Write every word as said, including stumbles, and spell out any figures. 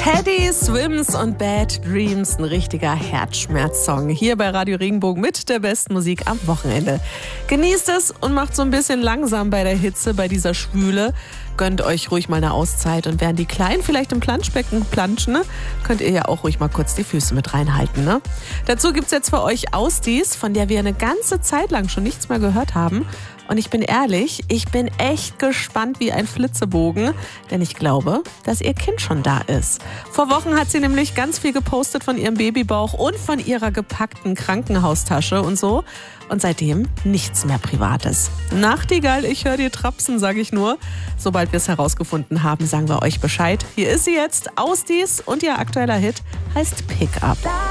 Teddy Swims und Bad Dreams, ein richtiger Herzschmerzsong. Hier bei Radio Regenbogen mit der besten Musik am Wochenende. Genießt es und macht so ein bisschen langsam bei der Hitze, bei dieser Schwüle. Gönnt euch ruhig mal eine Auszeit und während die Kleinen vielleicht im Planschbecken planschen, ne, könnt ihr ja auch ruhig mal kurz die Füße mit reinhalten. Ne? Dazu gibt's jetzt für euch Ausdies, von der wir eine ganze Zeit lang schon nichts mehr gehört haben. Und ich bin ehrlich, ich bin echt gespannt wie ein Flitzebogen, denn ich glaube, dass ihr Kind schon da ist. Vor Wochen hat sie nämlich ganz viel gepostet von ihrem Babybauch und von ihrer gepackten Krankenhaustasche und so. Und seitdem nichts mehr Privates. Nachtigall, ich höre dir trapsen, sage ich nur. Sobald wir es herausgefunden haben, sagen wir euch Bescheid. Hier ist sie jetzt, Ausdies, und ihr aktueller Hit heißt Pick Up.